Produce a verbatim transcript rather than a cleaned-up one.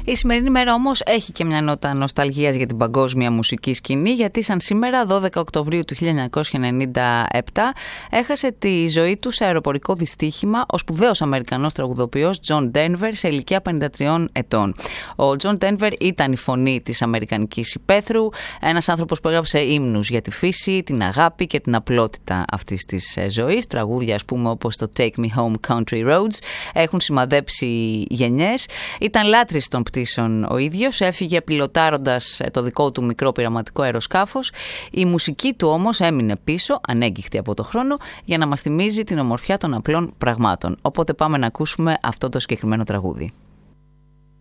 Η σημερινή μέρα όμως έχει και μια νότα νοσταλγίας για την παγκόσμια μουσική σκηνή, γιατί σαν σήμερα, δώδεκα Οκτωβρίου του χίλια εννιακόσια ενενήντα επτά, έχασε τη ζωή του σε αεροπορικό δυστύχημα ο σπουδαίος Αμερικανός τραγουδοποιός John Denver σε ηλικία πενήντα τριών ετών. Ο John Denver ήταν η φωνή της αμερικανικής υπαίθρου, ένας άνθρωπος που έγραψε ύμνους για τη φύση, την αγάπη και την απλότητα αυτής της ζωής. Τραγούδια, ας πούμε, όπως το Take Me Home Country Roads έχουν σημαδέψει γενιές. Ήταν λάτρης των πτήσεων ο ίδιος, έφυγε πιλοτάροντας το δικό του μικρό πειραματικό αεροσκάφος. Η μουσική του όμως έμεινε πίσω, ανέγκυχτη από το χρόνο, για να μας θυμίζει την ομορφιά των απλών πραγμάτων. Οπότε πάμε να ακούσουμε αυτό το συγκεκριμένο τραγούδι.